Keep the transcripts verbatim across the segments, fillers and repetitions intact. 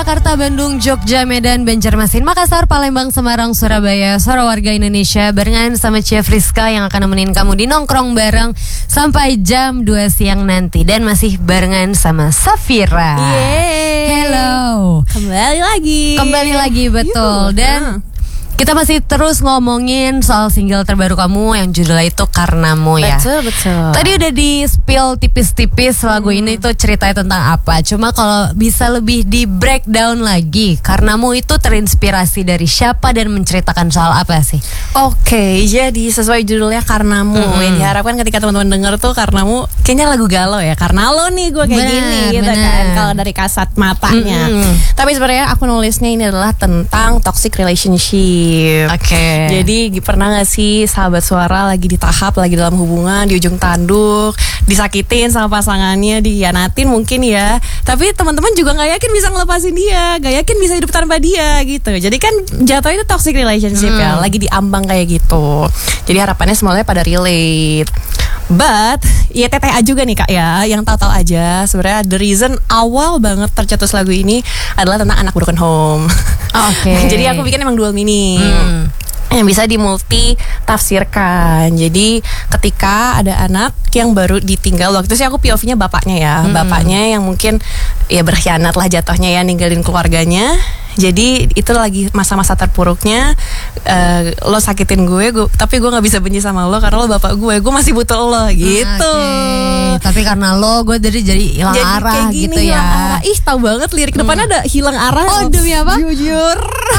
Jakarta, Bandung, Jogja, Medan, Banjarmasin, Makassar, Palembang, Semarang, Surabaya. Suara warga Indonesia barengan sama Chef Rizka yang akan nemenin kamu di nongkrong bareng sampai jam dua siang nanti. Dan masih barengan sama Safira. Yeay. Hello. Kembali lagi. Kembali lagi, betul. Yuh. Dan kita masih terus ngomongin soal single terbaru kamu yang judulnya itu Karenamu ya. Betul, betul. Tadi udah di spill tipis-tipis lagu hmm. ini tuh ceritanya tentang apa. Cuma kalau bisa lebih di breakdown lagi, Karenamu itu terinspirasi dari siapa dan menceritakan soal apa sih? Oke, jadi sesuai judulnya Karenamu. Hmm. Yang diharapkan ketika teman-teman denger tuh Karenamu kayaknya lagu galau ya. Karena lo nih gue kayak bener, gini gitu bener. kan. Kalau dari kasat matanya. Hmm. Tapi sebenarnya aku nulisnya ini adalah tentang toxic relationship. Oke. Okay. Jadi pernah gak sih sahabat suara lagi di tahap, lagi dalam hubungan, di ujung tanduk, disakitin sama pasangannya, dihianatin mungkin ya. Tapi teman-teman juga gak yakin bisa ngelepasin dia, gak yakin bisa hidup tanpa dia gitu. Jadi kan jatuhnya itu toxic relationship hmm. ya, lagi di ambang kayak gitu. Jadi harapannya semuanya pada relate. But ya T T A juga nih kak ya, yang tahu-tahu aja sebenarnya the reason awal banget tercetus lagu ini adalah tentang anak broken home. Oke. Okay. Jadi aku bikin emang dual mini. Hmm. Yang bisa dimulti tafsirkan. Jadi ketika ada anak yang baru ditinggal, waktu itu sih aku P O V-nya bapaknya ya, hmm. bapaknya yang mungkin ya berkhianat lah jatuhnya ya, ninggalin keluarganya. Jadi itu lagi masa-masa terpuruknya, uh, lo sakitin gue, gue tapi gue nggak bisa benci sama lo karena lo bapak gue, gue masih butuh lo gitu. Okay. Tapi karena lo, gue dari jadi hilang jadi arah kayak gini, gitu ya. Arah. Ih tahu banget lirik hmm. depannya ada hilang arah. Oh demi apa? Jujur.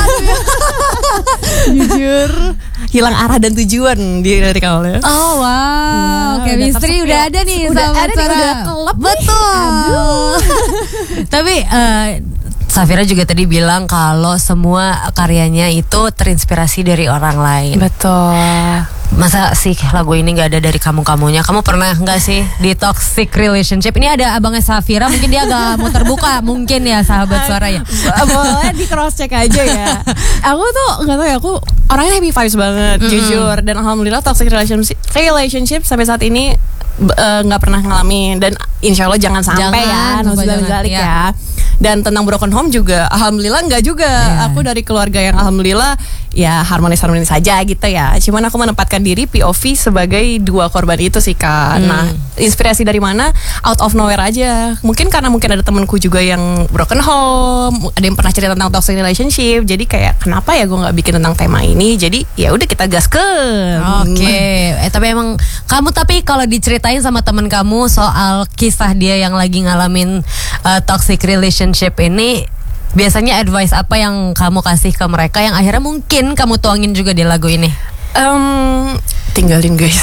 Jujur. Hilang arah dan tujuan di lirik awalnya. Oh wow, ya, chemistry udah, udah ada nih, udah sama ada nih, udah kelep. Betul. Tapi uh, Safira juga tadi bilang kalau semua karyanya itu terinspirasi dari orang lain. Betul. Masa sih lagu ini gak ada dari kamu-kamunya? Kamu pernah gak sih di toxic relationship? Ini ada abangnya Safira, mungkin dia agak mau terbuka. Mungkin ya sahabat suara ya. Boleh di cross check aja ya. Aku tuh gak tau ya, aku orangnya happy vibes banget, mm-hmm. jujur. Dan alhamdulillah toxic relationship, relationship sampai saat ini nggak uh, pernah ngalamin. Dan insya Allah jangan sampai jangan, ya, nauzubillah ya. ya. Dan tentang broken home juga alhamdulillah enggak juga. Yeah. Aku dari keluarga yang alhamdulillah ya harmonis-harmonis saja gitu ya. Cuman aku menempatkan diri P O V sebagai dua korban itu sih Kak. Hmm. Nah, inspirasi dari mana? Out of nowhere aja. Mungkin karena mungkin ada temanku juga yang broken home, ada yang pernah cerita tentang toxic relationship. Jadi kayak kenapa ya gue nggak bikin tentang tema ini? Jadi ya udah kita gaskeun. Oke. Okay. Eh tapi emang kamu tapi kalau diceritain sama teman kamu soal kisah dia yang lagi ngalamin uh, toxic relationship ini, biasanya advice apa yang kamu kasih ke mereka yang akhirnya mungkin kamu tuangin juga di lagu ini? Um, tinggalin guys.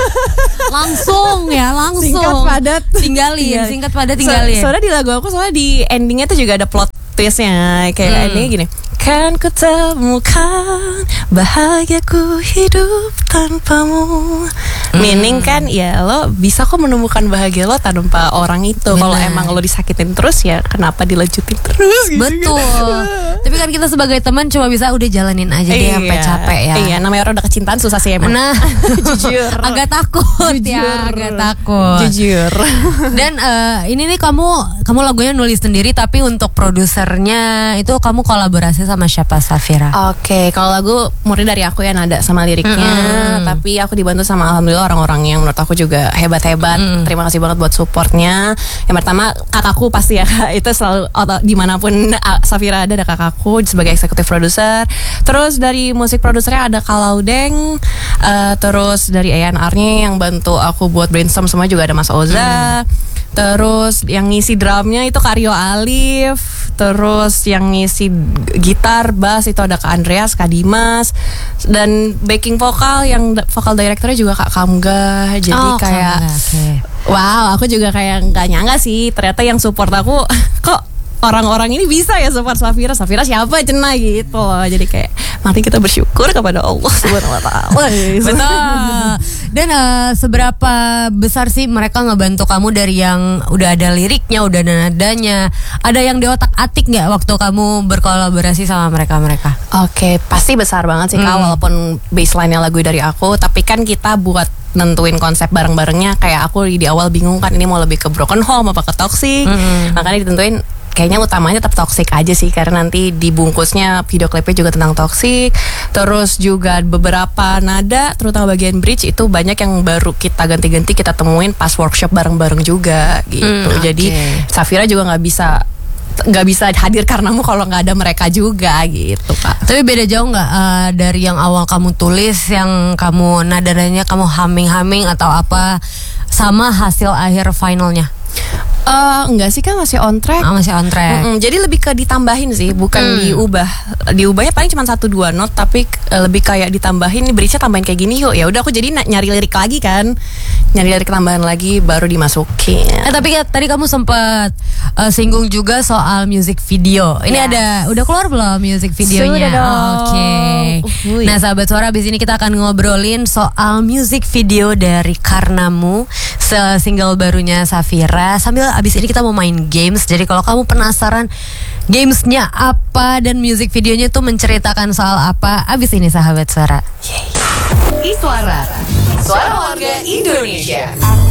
Langsung ya, langsung. Singkat padat. Tinggalin, singkat padat tinggalin. So, soalnya di lagu aku, soalnya di endingnya tuh juga ada plot twistnya. Kayak hmm. ini gini. Kan ku temukan bahagiaku hidup tanpamu. hmm. Meaning kan ya lo bisa kok menemukan bahagia lo tanpa orang itu. Kalau emang lo disakitin terus ya kenapa dilanjutin terus gitu. Betul. Tapi kan kita sebagai teman cuma bisa udah jalanin aja deh iya. sampai capek ya. Iya, namanya orang udah kecintaan susah sih emang. Nah, jujur. Agak takut jujur. ya, agak takut. Jujur. Dan uh, ini nih kamu kamu lagunya nulis sendiri tapi untuk produsernya itu kamu kolaborasi sama siapa Safira? Oke, okay, kalau lagu murni dari aku ya nada sama liriknya, mm-hmm. tapi aku dibantu sama alhamdulillah orang-orang yang menurut aku juga hebat-hebat. Mm. Terima kasih banget buat supportnya. Yang pertama kakakku pasti ya, itu selalu atau dimanapun Safira ada ada kakakku sebagai eksekutif produser. Terus dari musik produsernya ada Kalaudeng, uh, terus dari A and R-nya yang bantu aku buat brainstorm semua juga ada Mas Oza. Mm. Terus yang ngisi drumnya itu Karyo Alif. Terus yang ngisi gitar, bass itu ada Kak Andreas, Kak Dimas. Dan backing vokal yang vokal directornya juga Kak Kamga. Jadi oh, kayak Kamga, okay. Wow, aku juga kayak gak nyangka sih ternyata yang support aku kok orang-orang ini bisa ya support Safira. Safira siapa cenah gitu loh. Jadi kayak mari kita bersyukur kepada Allah Subhanahu wa taala. Betul. Dan uh, seberapa besar sih mereka ngebantu kamu dari yang udah ada liriknya, udah ada nadanya, ada yang di otak-atik nggak waktu kamu berkolaborasi sama mereka-mereka? Oke, okay, pasti besar banget sih Kak, hmm. walaupun baseline-nya lagu dari aku, tapi kan kita buat nentuin konsep bareng-barengnya. Kayak aku di awal bingung kan ini mau lebih ke broken home apa ke toxic, hmm. makanya ditentuin kayaknya utamanya tetap toxic aja sih, karena nanti dibungkusnya video klipnya juga tentang toxic. Terus juga beberapa nada, terutama bagian bridge itu banyak yang baru kita ganti-ganti kita temuin pas workshop bareng-bareng juga gitu. Hmm, Jadi okay. Safira juga nggak bisa nggak bisa hadir karenamu kalau nggak ada mereka juga gitu Kak. Tapi beda jauh nggak uh, dari yang awal kamu tulis, yang kamu nadanya kamu humming-humming atau apa, sama hasil akhir finalnya? Uh, enggak sih kan masih on track. Oh, masih on track. Mm-mm, jadi lebih ke ditambahin sih, bukan Hmm. diubah. Diubahnya paling cuma satu dua not, tapi uh, lebih kayak ditambahin nih bridge-nya tambahin kayak gini yuk. Ya udah aku jadi na- nyari lirik lagi kan. Nyari lirik tambahan lagi baru dimasukin. Eh tapi ya, tadi kamu sempat uh, singgung juga soal music video. Ini Yes. ada udah keluar belum music videonya? Sudah dong. Oh, Oke. Uhuy. Nah, sahabat suara, abis ini kita akan ngobrolin soal music video dari Karnamu, se-single barunya Safira. Sambil abis ini kita mau main games. Jadi kalau kamu penasaran gamesnya apa dan music videonya tuh menceritakan soal apa, abis ini sahabat suara. Iswara, suara warga Indonesia.